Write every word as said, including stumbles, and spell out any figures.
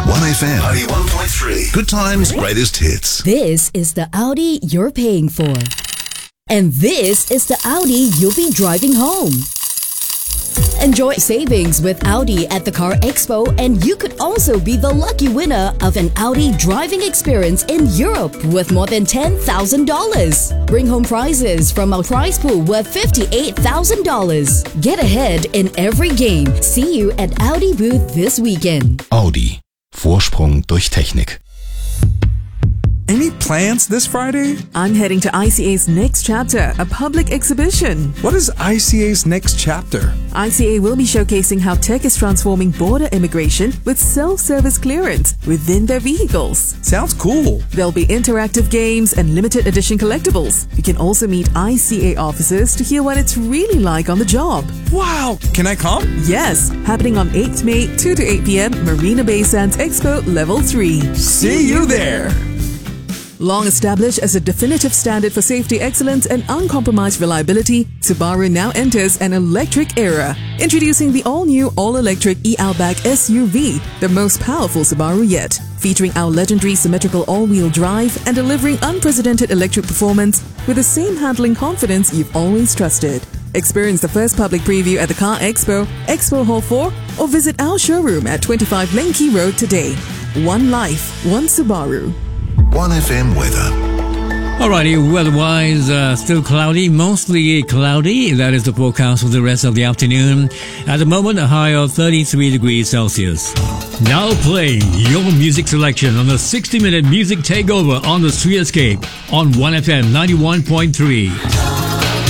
one F M ninety-one point three. Good times, greatest hits. This is the Audi you're paying for. And this is the Audi you'll be driving home. Enjoy savings with Audi at the Car Expo, and you could also be the lucky winner of an Audi driving experience in Europe with more than ten thousand dollars. Bring home prizes from our prize pool worth fifty-eight thousand dollars. Get ahead in every game. See you at Audi booth this weekend. Audi. Vorsprung durch Technik. Any plans this Friday? I'm heading to I C A's Next Chapter, a public exhibition. What is I C A's Next Chapter? I C A will be showcasing how tech is transforming border immigration with self-service clearance within their vehicles. Sounds cool. There'll be interactive games and limited edition collectibles. You can also meet I C A officers to hear what it's really like on the job. Wow! Can I come? Yes, happening on eighth of May, two to eight p.m. Marina Bay Sands Expo Level three. See you there! Long established as a definitive standard for safety excellence and uncompromised reliability, Subaru now enters an electric era. Introducing the all-new all-electric e-Outback S U V, the most powerful Subaru yet. Featuring our legendary symmetrical all-wheel drive and delivering unprecedented electric performance with the same handling confidence you've always trusted. Experience the first public preview at the Car Expo, Expo Hall four, or visit our showroom at twenty-five Lane Key Road today. One life, one Subaru. one F M weather. Alrighty, weather-wise, uh, still cloudy, mostly cloudy. That is the forecast for the rest of the afternoon. At the moment, a high of thirty-three degrees Celsius. Now playing your music selection on the sixty minute music takeover on the Street Escape on one F M ninety-one point three.